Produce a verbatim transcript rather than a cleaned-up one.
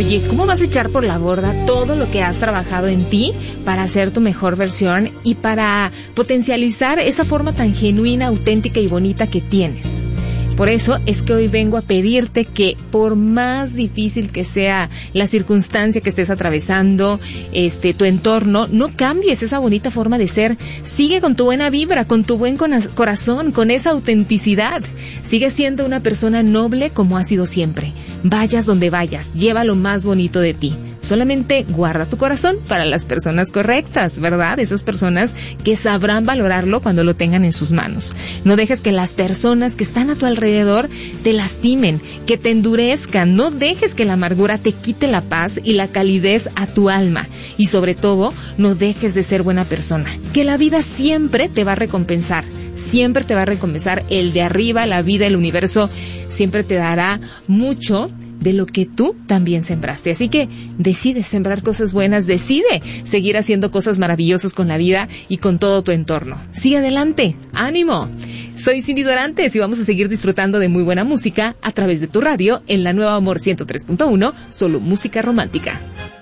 Oye, ¿cómo vas a echar por la borda todo lo que has trabajado en ti para ser tu mejor versión y para potencializar esa forma tan genuina, auténtica y bonita que tienes? Por eso es que hoy vengo a pedirte que, por más difícil que sea la circunstancia que estés atravesando, este, tu entorno, no cambies esa bonita forma de ser. Sigue con tu buena vibra, con tu buen corazón, con esa autenticidad. Sigue siendo una persona noble como has sido siempre. Vayas donde vayas, lleva lo más bonito de ti. Solamente guarda tu corazón para las personas correctas, ¿verdad? Esas personas que sabrán valorarlo cuando lo tengan en sus manos. No dejes que las personas que están a tu alrededor te lastimen, que te endurezcan. No dejes que la amargura te quite la paz y la calidez a tu alma. Y sobre todo, no dejes de ser buena persona. Que la vida siempre te va a recompensar. Siempre te va a recompensar el de arriba, la vida, el universo. Siempre te dará mucho de lo que tú también sembraste. Así que decide sembrar cosas buenas, decide seguir haciendo cosas maravillosas con la vida y con todo tu entorno. Sigue adelante, ánimo. Soy Cindy Dorantes y vamos a seguir disfrutando de muy buena música a través de tu radio en la Nueva Amor ciento tres punto uno, solo música romántica.